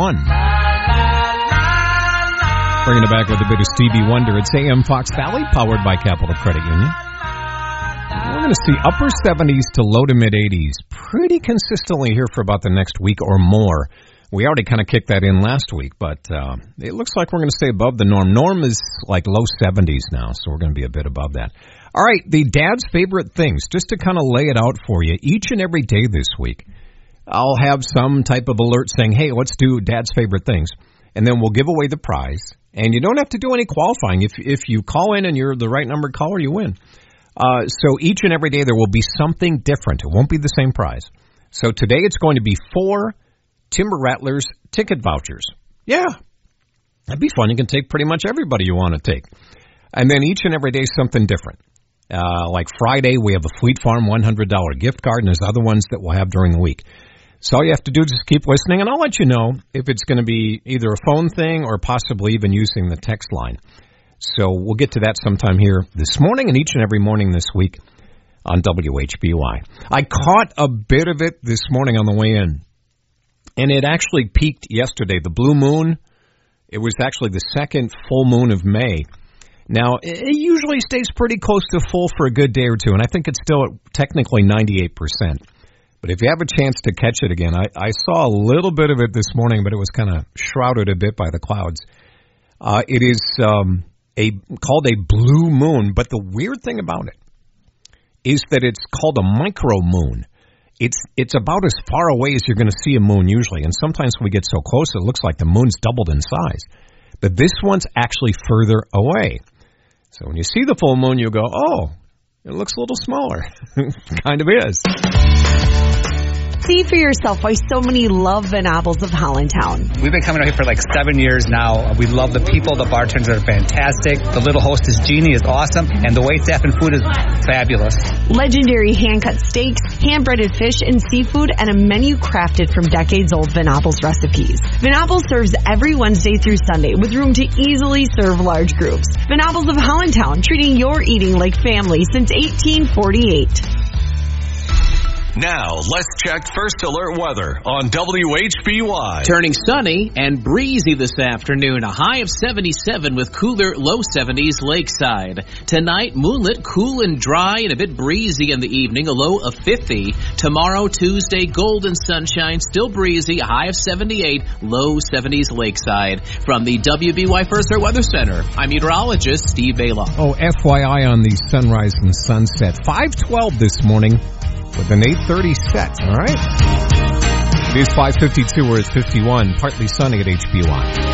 Bringing it back with a bit of Stevie Wonder. It's AM Fox Valley, powered by Capital Credit Union. We're going to see upper 70s to low to mid 80s pretty consistently here for about the next week or more. We already kind of kicked that in last week, but it looks like we're going to stay above the norm. Norm is like low 70s now, so we're going to be a bit above that. All right, the Dad's Favorite Things, just to kind of lay it out for you, each and every day this week, I'll have some type of alert saying, hey, let's do Dad's Favorite Things, and then we'll give away the prize, and you don't have to do any qualifying. If you call in and you're the right numbered caller, you win. So each and every day there will be something different. It won't be the same prize. So today it's going to be 4 Timber Rattlers ticket vouchers. Yeah, that'd be fun. You can take pretty much everybody you want to take. And then each and every day something different. Like Friday, we have a Fleet Farm $100 gift card, and there's other ones that we'll have during the week. So all you have to do is just keep listening, and I'll let you know if it's going to be either a phone thing or possibly even using the text line. So we'll get to that sometime here this morning and each and every morning this week on WHBY. I caught a bit of it this morning on the way in, and it actually peaked yesterday. The blue moon, it was actually the second full moon of May. Now, it usually stays pretty close to full for a good day or two, and I think it's still at technically 98%. But if you have a chance to catch it again, I saw a little bit of it this morning, but it was kind of shrouded a bit by the clouds. It is called a blue moon, but the weird thing about it is that it's called a micro moon. It's about as far away as you're going to see a moon usually, and sometimes when we get so close it looks like the moon's doubled in size. But this one's actually further away. So when you see the full moon, you go, oh, it looks a little smaller. Kind of is. See for yourself why so many love Venables of Hollandtown. We've been coming out here for like 7 years now. We love the people. The bartenders are fantastic. The little hostess, Jeannie, is awesome. And the waitstaff and food is fabulous. Legendary hand-cut steaks, hand-breaded fish and seafood, and a menu crafted from decades-old Venables recipes. Venables serves every Wednesday through Sunday with room to easily serve large groups. Venables of Hollandtown, treating your eating like family since 1848. Now, let's check First Alert weather on WHBY. Turning sunny and breezy this afternoon. A high of 77 with cooler low 70s lakeside. Tonight, moonlit, cool and dry and a bit breezy in the evening. A low of 50. Tomorrow, Tuesday, golden sunshine, still breezy. A high of 78, low 70s lakeside. From the WBY First Alert Weather Center, I'm meteorologist Steve Bala. Oh, FYI on the sunrise and sunset. 5:12 this morning. With an 8:30 set, all right? It is 5:52, we're at 51, partly sunny at HBY.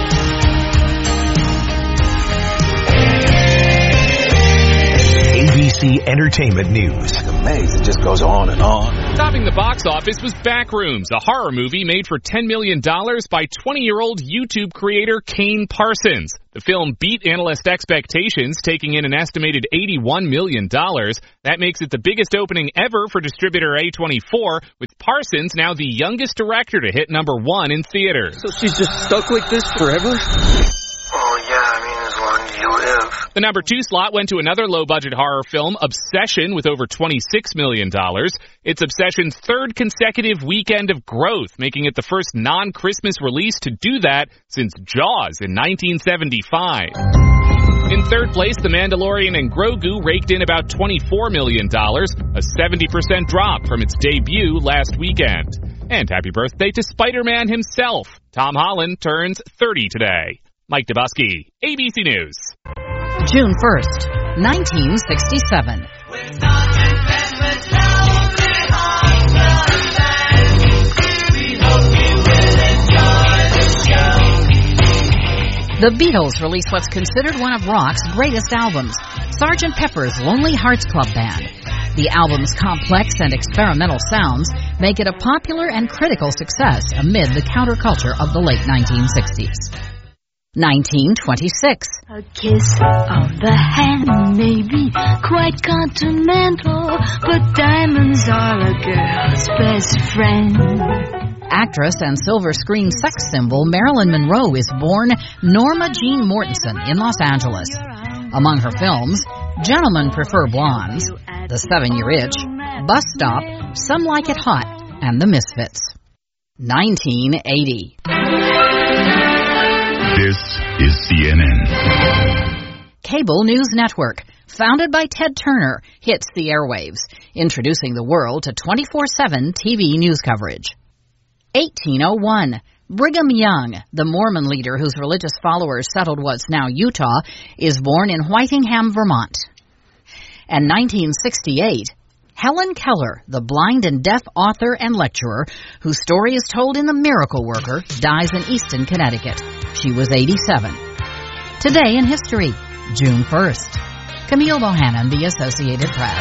ABC Entertainment News. Amazing, it just goes on and on. Topping the box office was Backrooms, a horror movie made for $10 million by 20-year-old YouTube creator Kane Parsons. The film beat analyst expectations, taking in an estimated $81 million. That makes it the biggest opening ever for distributor A24, with Parsons now the youngest director to hit #1 in theaters. So she's just stuck like this forever? Oh, yeah, as long as you live. The #2 slot went to another low-budget horror film, Obsession, with over $26 million. It's Obsession's third consecutive weekend of growth, making it the first non-Christmas release to do that since Jaws in 1975. In third place, The Mandalorian and Grogu raked in about $24 million, a 70% drop from its debut last weekend. And happy birthday to Spider-Man himself. Tom Holland turns 30 today. Mike Dubusky, ABC News. June 1st, 1967. The Beatles released what's considered one of rock's greatest albums, Sgt. Pepper's Lonely Hearts Club Band. The album's complex and experimental sounds make it a popular and critical success amid the counterculture of the late 1960s. 1926. A kiss on the hand may be quite continental, but diamonds are a girl's best friend. Actress and silver screen sex symbol Marilyn Monroe is born Norma Jean Mortensen in Los Angeles. Among her films, Gentlemen Prefer Blondes, The 7-Year Itch, Bus Stop, Some Like It Hot, and The Misfits. 1980. This is CNN. Cable News Network, founded by Ted Turner, hits the airwaves, introducing the world to 24/7 TV news coverage. 1801. Brigham Young, the Mormon leader whose religious followers settled what's now Utah, is born in Whitingham, Vermont. And 1968. Helen Keller, the blind and deaf author and lecturer whose story is told in The Miracle Worker, dies in Easton, Connecticut. She was 87. Today in history, June 1st. Camille Bohannon, The Associated Press.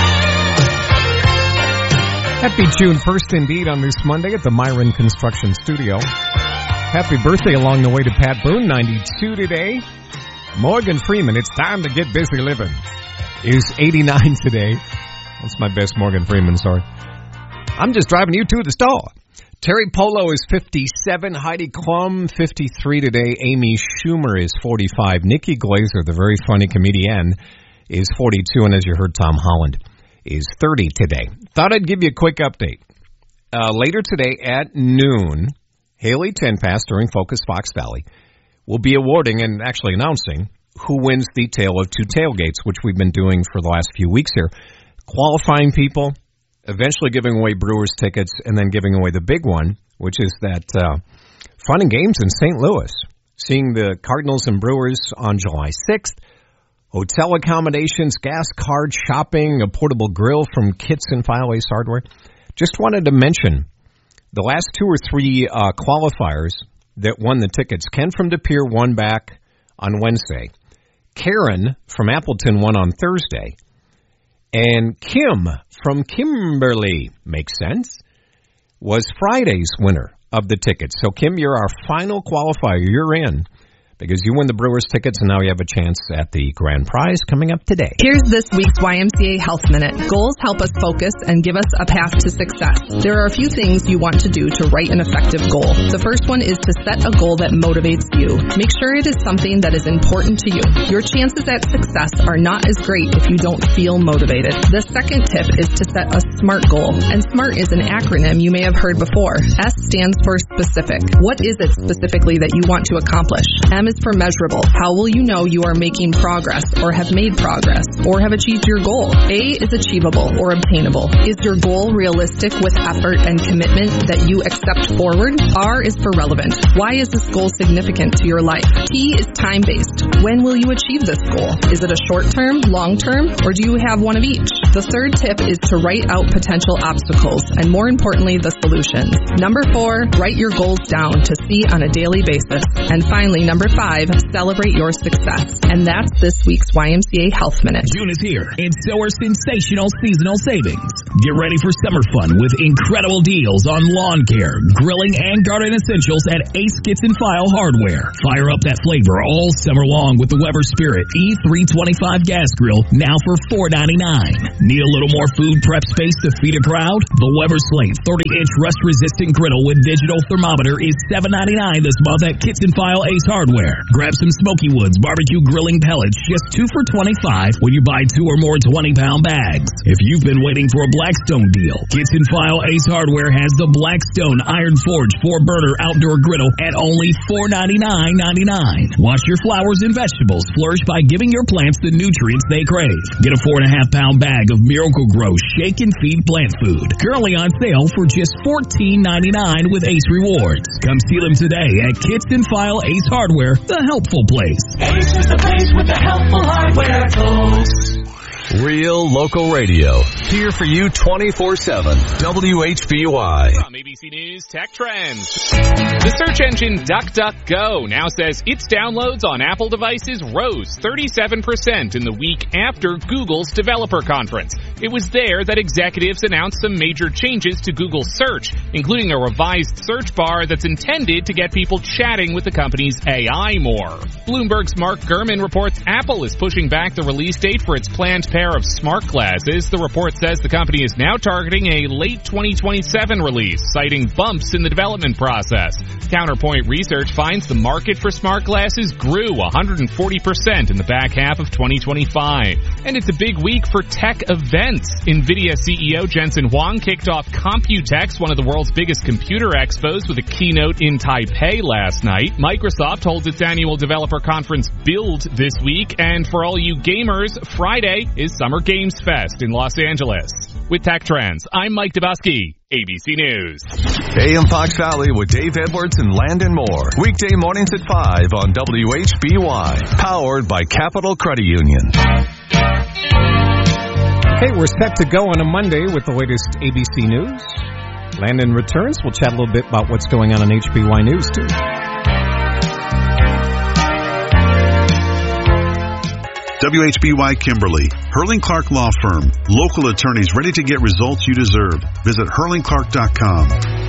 Happy June 1st indeed on this Monday at the Myron Construction Studio. Happy birthday along the way to Pat Boone, 92 today. Morgan Freeman, it's time to get busy living, is 89 today. That's my best Morgan Freeman story. I'm just driving you to the store. Terry Polo is 57. Heidi Klum, 53 today. Amy Schumer is 45. Nikki Glaser, the very funny comedian, is 42. And as you heard, Tom Holland is 30 today. Thought I'd give you a quick update. Later today at noon, Haley Tenpass during Focus Fox Valley will be awarding and actually announcing who wins the Tale of Two Tailgates, which we've been doing for the last few weeks here. Qualifying people, eventually giving away Brewers tickets, and then giving away the big one, which is that Fun and Games in St. Louis. Seeing the Cardinals and Brewers on July 6th. Hotel accommodations, gas card shopping, a portable grill from Kits and Fireplace Hardware. Just wanted to mention the last 2 or 3 qualifiers that won the tickets. Ken from De Pere won back on Wednesday. Karen from Appleton won on Thursday. And Kim from Kimberly, makes sense, was Friday's winner of the tickets. So, Kim, you're our final qualifier. You're in. because you win the Brewers tickets, and now you have a chance at the grand prize coming up today. Here's this week's YMCA Health Minute. Goals help us focus and give us a path to success. There are a few things you want to do to write an effective goal. The first one is to set a goal that motivates you. Make sure it is something that is important to you. Your chances at success are not as great if you don't feel motivated. The second tip is to set a SMART goal. And SMART is an acronym you may have heard before. S stands for specific. What is it specifically that you want to accomplish? M is for measurable. How will you know you are making progress or have made progress or have achieved your goal? A is achievable or obtainable. Is your goal realistic with effort and commitment that you accept forward? R is for relevant. Why is this goal significant to your life? T is time-based. When will you achieve this goal? Is it a short-term, long-term, or do you have one of each? The third tip is to write out potential obstacles and, more importantly, the solutions. Number 4, write your goals down to see on a daily basis. And finally, number 5, celebrate your success. And that's this week's YMCA Health Minute. June is here, and so are sensational seasonal savings. Get ready for summer fun with incredible deals on lawn care, grilling, and garden essentials at Ace Kitchen File Hardware. Fire up that flavor all summer long with the Weber Spirit E325 gas grill, now for $4.99. Need a little more food prep space to feed a crowd? The Weber Slate 30-inch rust-resistant griddle with digital thermometer is $7.99 this month at Kitchen File Ace Hardware. Grab some Smoky Woods barbecue grilling pellets, just 2 for $25 when you buy 2 or more 20-pound bags. If you've been waiting for a Blackstone deal, Kitchen File Ace Hardware has the Blackstone Iron Forge 4-burner outdoor griddle at only $499.99. Watch your flowers and vegetables flourish by giving your plants the nutrients they crave. Get a 4.5-pound bag of Miracle-Gro Shake and Feed plant food, currently on sale for just $14.99 with Ace Rewards. Come see them today at Kitchen File Ace Hardware, the helpful place. Ace is the place with the helpful hardware, folks. Real local radio. Here for you 24/7. WHBY. From ABC News Tech Trends. The search engine DuckDuckGo now says its downloads on Apple devices rose 37% in the week after Google's developer conference. It was there that executives announced some major changes to Google Search, including a revised search bar that's intended to get people chatting with the company's AI more. Bloomberg's Mark Gurman reports Apple is pushing back the release date for its planned pair of smart glasses. The report says the company is now targeting a late 2027 release, citing bumps in the development process. Counterpoint Research finds the market for smart glasses grew 140% in the back half of 2025. And it's a big week for tech events. NVIDIA CEO Jensen Huang kicked off Computex, one of the world's biggest computer expos, with a keynote in Taipei last night. Microsoft holds its annual developer conference Build this week, and for all you gamers, Friday is Summer Games Fest in Los Angeles. With Tech Trends, I'm Mike Dabowski, ABC News. AM Fox Valley with Dave Edwards and Landon Moore. Weekday mornings at 5 on WHBY. Powered by Capital Credit Union. Okay, we're set to go on a Monday with the latest ABC News. Landon returns. We'll chat a little bit about what's going on HBY News, too. WHBY Kimberly, Hurling Clark Law Firm. Local attorneys ready to get results you deserve. Visit hurlingclark.com.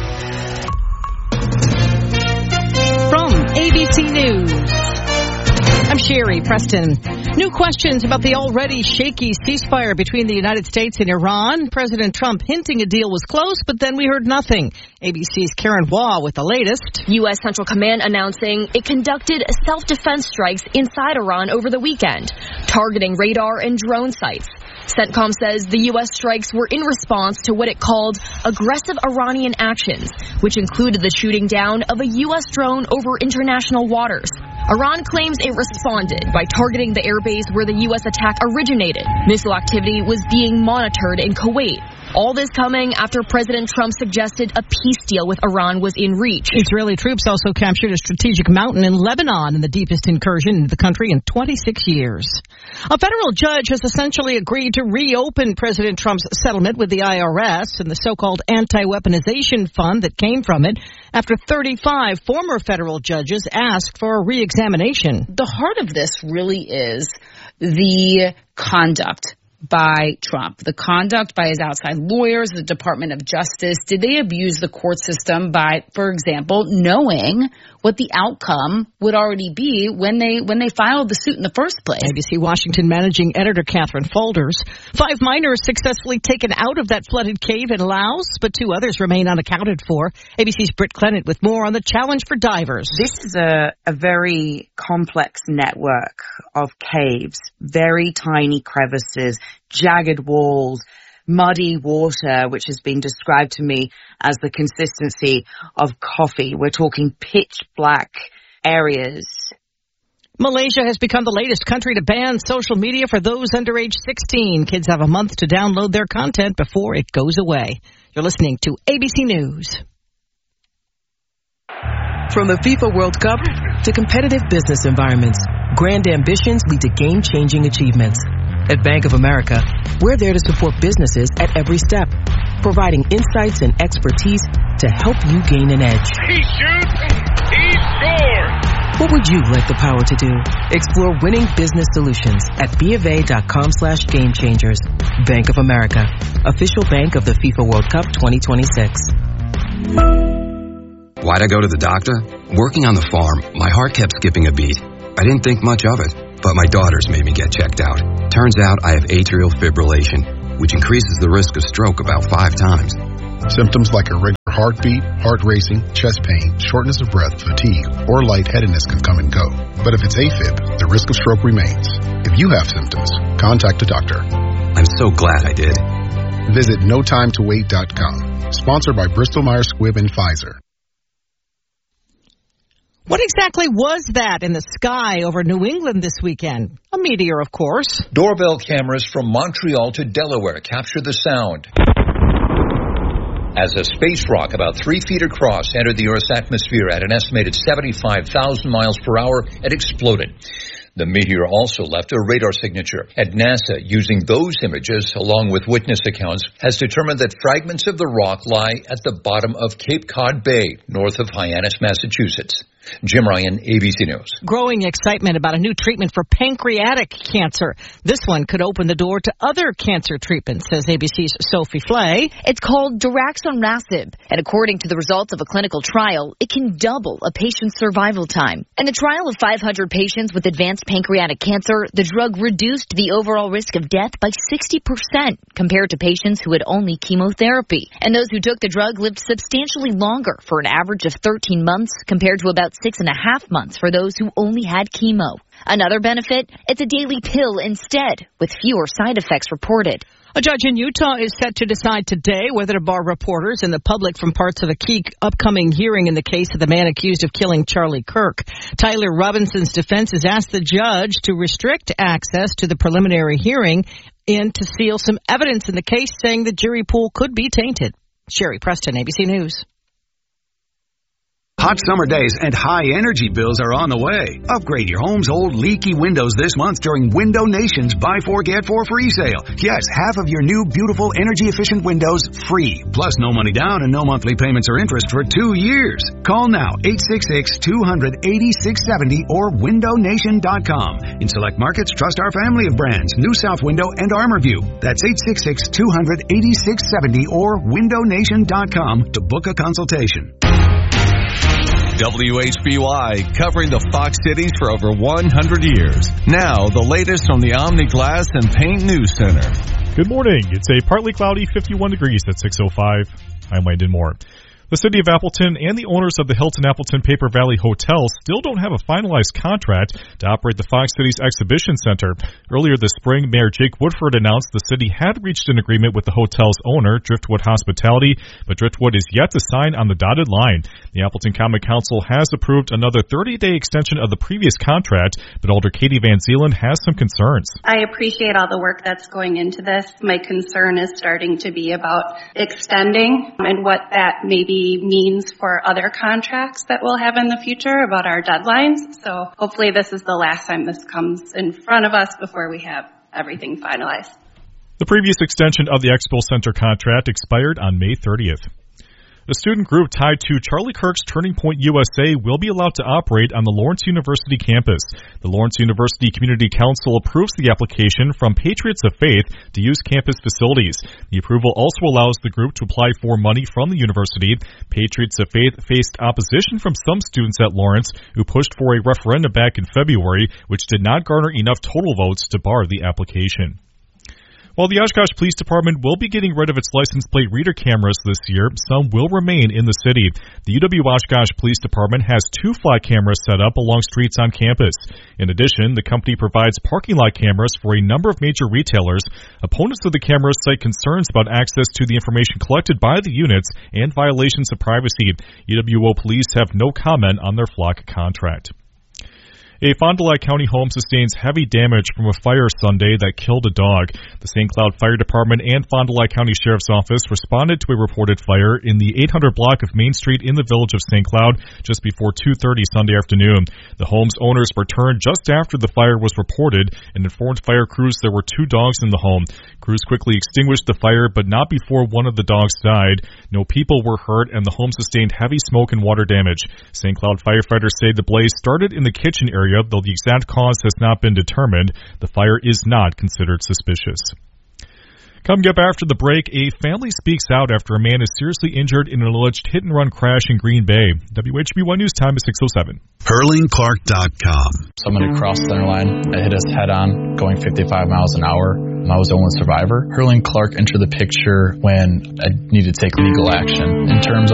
From ABC News, I'm Sherry Preston. New questions about the already shaky ceasefire between the United States and Iran. President Trump hinting a deal was close, but then we heard nothing. ABC's Karen Waugh with the latest. U.S. Central Command announcing it conducted self-defense strikes inside Iran over the weekend, targeting radar and drone sites. CENTCOM says the U.S. strikes were in response to what it called aggressive Iranian actions, which included the shooting down of a U.S. drone over international waters. Iran claims it responded by targeting the airbase where the U.S. attack originated. Missile activity was being monitored in Kuwait. All this coming after President Trump suggested a peace deal with Iran was in reach. Israeli troops also captured a strategic mountain in Lebanon in the deepest incursion into the country in 26 years. A federal judge has essentially agreed to reopen President Trump's settlement with the IRS and the so-called anti-weaponization fund that came from it after 35 former federal judges asked for a re-examination. The heart of this really is the conduct by Trump, the conduct by his outside lawyers, the Department of Justice? Did they abuse the court system by, for example, knowing what the outcome would already be when they filed the suit in the first place? ABC Washington managing editor Catherine Folders. 5 miners successfully taken out of that flooded cave in Laos, but 2 others remain unaccounted for. ABC's Britt Clennett with more on the challenge for divers. This is a very complex network of caves, very tiny crevices, jagged walls, muddy water, which has been described to me as the consistency of coffee. We're talking pitch black areas. Malaysia has become the latest country to ban social media for those under age 16. Kids have a month to download their content before it goes away. You're listening to ABC News. From the FIFA World Cup to competitive business environments, grand ambitions lead to game-changing achievements. At Bank of America, we're there to support businesses at every step, providing insights and expertise to help you gain an edge. He shoots, he scores! What would you like the power to do? Explore winning business solutions at BofA.com/gamechangers. Bank of America, official bank of the FIFA World Cup 2026. Why'd I go to the doctor? Working on the farm, my heart kept skipping a beat. I didn't think much of it, but my daughters made me get checked out. Turns out I have atrial fibrillation, which increases the risk of stroke about 5 times. Symptoms like irregular heartbeat, heart racing, chest pain, shortness of breath, fatigue, or lightheadedness can come and go. But if it's AFib, the risk of stroke remains. If you have symptoms, contact a doctor. I'm so glad I did. Visit notimetowait.com. Sponsored by Bristol Myers Squibb and Pfizer. What exactly was that in the sky over New England this weekend? A meteor, of course. Doorbell cameras from Montreal to Delaware captured the sound as a space rock about 3 feet across entered the Earth's atmosphere at an estimated 75,000 miles per hour and exploded. The meteor also left a radar signature. At NASA, using those images, along with witness accounts, has determined that fragments of the rock lie at the bottom of Cape Cod Bay, north of Hyannis, Massachusetts. Jim Ryan, ABC News. Growing excitement about a new treatment for pancreatic cancer. This one could open the door to other cancer treatments, says ABC's Sophie Flay. It's called daraxonrasib, and according to the results of a clinical trial, it can double a patient's survival time. In the trial of 500 patients with advanced pancreatic cancer, the drug reduced the overall risk of death by 60% compared to patients who had only chemotherapy. And those who took the drug lived substantially longer, for an average of 13 months compared to about 6.5 months for those who only had chemo. Another benefit, it's a daily pill instead, with fewer side effects reported. A judge in Utah is set to decide today whether to bar reporters and the public from parts of a key upcoming hearing in the case of the man accused of killing Charlie Kirk. Tyler Robinson's defense has asked the judge to restrict access to the preliminary hearing and to seal some evidence in the case, saying the jury pool could be tainted. Sherry Preston, ABC News. Hot summer days and high energy bills are on the way. Upgrade your home's old leaky windows this month during Window Nation's Buy 4 Get 4 free sale. Yes, half of your new beautiful energy efficient windows free. Plus no money down and no monthly payments or interest for 2 years. Call now 866-200-8670 or windownation.com. In select markets, trust our family of brands, New South Window and Armorview. That's 866-200-8670 or windownation.com to book a consultation. WHBY, covering the Fox Cities for over 100 years. Now, the latest from the Omni Glass and Paint News Center. Good morning. It's a partly cloudy 51 degrees at 6:05. I'm Wayne Moore. The City of Appleton and the owners of the Hilton Appleton Paper Valley Hotel still don't have a finalized contract to operate the Fox Cities Exhibition Center. Earlier this spring, Mayor Jake Woodford announced the city had reached an agreement with the hotel's owner, Driftwood Hospitality, but Driftwood is yet to sign on the dotted line. The Appleton Common Council has approved another 30-day extension of the previous contract, but Alder Katie Van Zeeland has some concerns. I appreciate all the work that's going into this. My concern is starting to be about extending and what that maybe means for other contracts that we'll have in the future about our deadlines. So hopefully this is the last time this comes in front of us before we have everything finalized. The previous extension of the Expo Center contract expired on May 30th. The student group tied to Charlie Kirk's Turning Point USA will be allowed to operate on the Lawrence University campus. The Lawrence University Community Council approves the application from Patriots of Faith to use campus facilities. The approval also allows the group to apply for money from the university. Patriots of Faith faced opposition from some students at Lawrence who pushed for a referendum back in February, which did not garner enough total votes to bar the application. While the Oshkosh Police Department will be getting rid of its license plate reader cameras this year, some will remain in the city. The UW-Oshkosh Police Department has 2 fly cameras set up along streets on campus. In addition, the company provides parking lot cameras for a number of major retailers. Opponents of the cameras cite concerns about access to the information collected by the units and violations of privacy. UWO police have no comment on their flock contract. A Fond du Lac County home sustains heavy damage from a fire Sunday that killed a dog. The St. Cloud Fire Department and Fond du Lac County Sheriff's Office responded to a reported fire in the 800 block of Main Street in the village of St. Cloud just before 2:30 Sunday afternoon. The home's owners returned just after the fire was reported and informed fire crews there were 2 dogs in the home. Crews quickly extinguished the fire, but not before one of the dogs died. No people were hurt, and the home sustained heavy smoke and water damage. St. Cloud firefighters say the blaze started in the kitchen area, though the exact cause has not been determined. The fire is not considered suspicious. Coming up after the break, a family speaks out after a man is seriously injured in an alleged hit-and-run crash in Green Bay. WHB1 News time is 6:07. HurlingClark.com. Someone had crossed the center line. It hit us head-on, going 55 miles an hour. I was the only survivor. Hurling Clark entered the picture when I needed to take legal action. In terms of